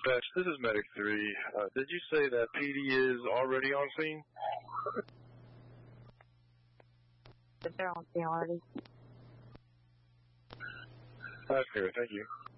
Dispatch, this is Medic 3. Did you say that PD is already on scene? They're on scene already. That's clear, thank you.